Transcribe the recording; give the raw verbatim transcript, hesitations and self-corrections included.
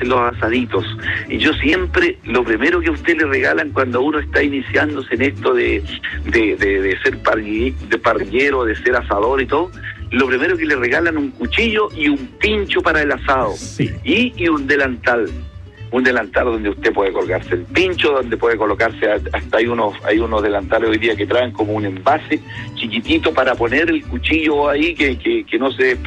hacen los asaditos. Y yo siempre, lo primero que a usted le regalan cuando uno está iniciándose en esto de, de, de, de ser parri, de parrillero, de ser asador y todo, lo primero que le regalan un cuchillo y un pincho para el asado. Sí. Y, y un delantal. Un delantal donde usted puede colgarse el pincho, donde puede colocarse, hasta hay unos hay unos delantales hoy día que traen como un envase chiquitito para poner el cuchillo ahí, que, que, que no se